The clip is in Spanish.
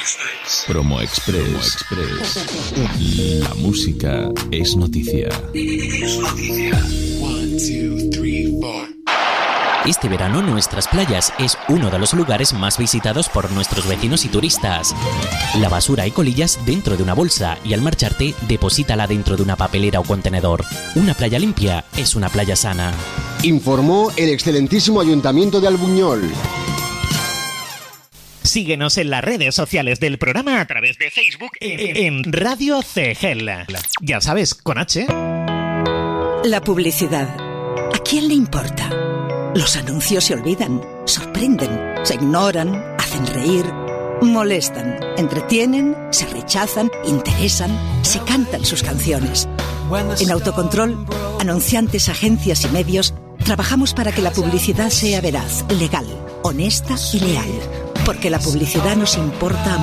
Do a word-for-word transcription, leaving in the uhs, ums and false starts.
Express. Promo Express. Promo Express. La música es noticia. Es noticia. One, two, three, four. Este verano nuestras playas es uno de los lugares más visitados por nuestros vecinos y turistas. La basura y colillas dentro de una bolsa y al marcharte deposítala dentro de una papelera o contenedor. Una playa limpia es una playa sana. Informó el excelentísimo Ayuntamiento de Albuñol. Síguenos en las redes sociales del programa a través de Facebook en, en Radio C G L. Ya sabes, con H. La publicidad. ¿A quién le importa? Los anuncios se olvidan, sorprenden, se ignoran, hacen reír, molestan, entretienen, se rechazan, interesan, se cantan sus canciones. En Autocontrol, anunciantes, agencias y medios, trabajamos para que la publicidad sea veraz, legal, honesta y leal. Porque la publicidad nos importa